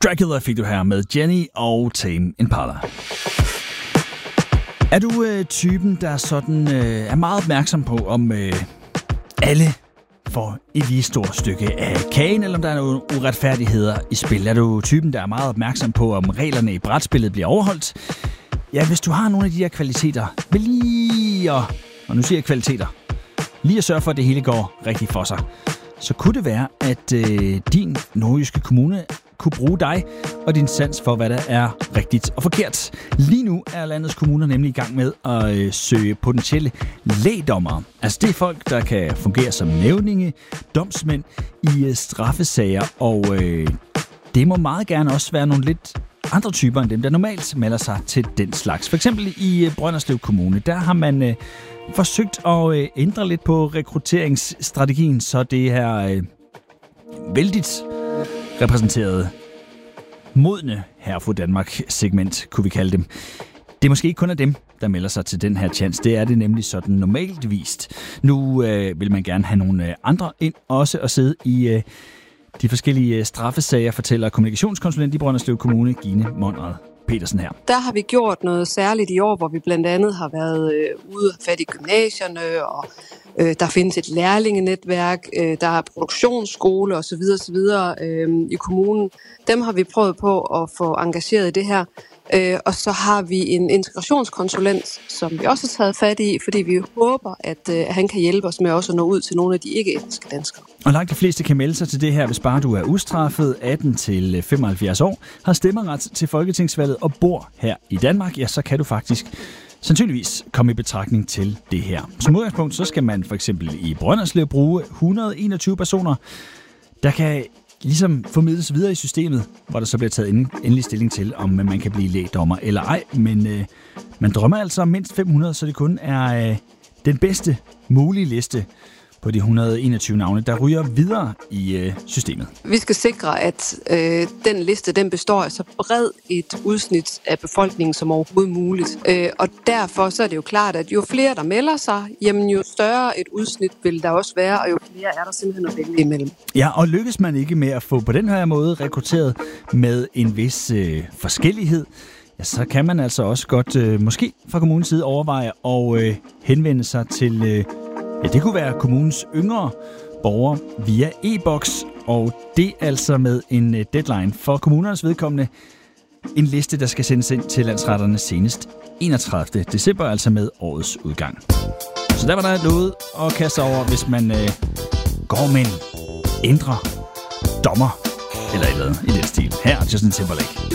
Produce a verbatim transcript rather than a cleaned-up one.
Dracula fik du her med Jenny og Tame Impala. Er du øh, typen, der sådan øh, er meget opmærksom på, om øh, alle får et lige stort stykke af kagen, eller om der er nogle uretfærdigheder i spil? Er du typen, der er meget opmærksom på, om reglerne i brætspillet bliver overholdt? Ja, hvis du har nogle af de her kvaliteter, vil lige at, og nu siger jeg kvaliteter, lige at sørge for, at det hele går rigtigt for sig, så kunne det være, at øh, din nordjyske kommune kunne bruge dig og din sans for, hvad der er rigtigt og forkert. Lige nu er landets kommuner nemlig i gang med at øh, søge potentielle lægdommere. Altså det er folk, der kan fungere som nævninge, domsmænd i øh, straffesager, og øh, det må meget gerne også være nogle lidt andre typer end dem, der normalt melder sig til den slags. For eksempel i øh, Brønderslev Kommune, der har man øh, forsøgt at øh, ændre lidt på rekrutteringsstrategien, så det her øh, vældigt repræsenterede modne Herre for Danmark-segment, kunne vi kalde dem. Det er måske ikke kun af dem, der melder sig til den her chance. Det er det nemlig sådan normalt vist. Nu øh, vil man gerne have nogle øh, andre ind også og sidde i øh, de forskellige straffesager, fortæller kommunikationskonsulent i Brønderslev Kommune, Gine Monrad Petersen her. Der har vi gjort noget særligt i år, hvor vi blandt andet har været øh, ude og fat i gymnasierne, og øh, der findes et lærlingenetværk, øh, der er produktionsskole osv. osv. Øh, i kommunen. Dem har vi prøvet på at få engageret i det her. Øh, og så har vi en integrationskonsulent, som vi også har taget fat i, fordi vi håber, at øh, han kan hjælpe os med også at nå ud til nogle af de ikke-etniske danskere. Og langt de fleste kan melde sig til det her, hvis bare du er ustraffet, atten til femoghalvfjerds år, har stemmeret til folketingsvalget og bor her i Danmark, ja, så kan du faktisk sandsynligvis komme i betragtning til det her. Som udgangspunkt, så skal man for eksempel i Brønderslev bruge et hundrede og enogtyve personer, der kan ligesom formidles videre i systemet, hvor der så bliver taget endelig stilling til, om man kan blive lægdommer eller ej. Men øh, man drømmer altså om mindst fem hundrede, så det kun er øh, den bedste mulige liste på de et hundrede og enogtyve navne, der ryger videre i øh, systemet. Vi skal sikre, at øh, den liste den består af så bred et udsnit af befolkningen som overhovedet muligt. Øh, og derfor så er det jo klart, at jo flere der melder sig, jamen jo større et udsnit vil der også være, og jo flere er der simpelthen at vælge imellem. Ja, og lykkes man ikke med at få på den her måde rekrutteret med en vis øh, forskellighed, ja, så kan man altså også godt øh, måske fra kommunens side overveje at øh, henvende sig til øh, Ja, det kunne være kommunens yngre borgere via e-boks, og det altså med en deadline for kommunernes vedkommende. En liste, der skal sendes ind til landsretterne senest enogtredivte december, altså med årets udgang. Så der var der noget at kaste over, hvis man øh, går med en ændre dommer eller et eller andet i den stil. Her er Justin Timberlake.